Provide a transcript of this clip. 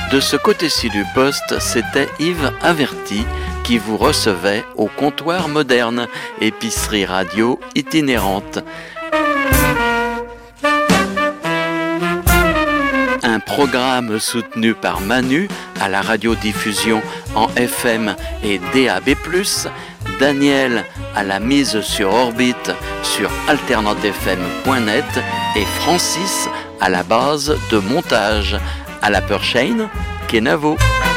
De ce côté-ci du poste, c'était Yves Averti qui vous recevait au comptoir moderne, épicerie radio itinérante. Un programme soutenu par Manu à la radiodiffusion en FM et DAB+, Daniel à la mise sur orbite sur alternatefm.net et Francis à la base de montage. À la prochaine, Kenavo.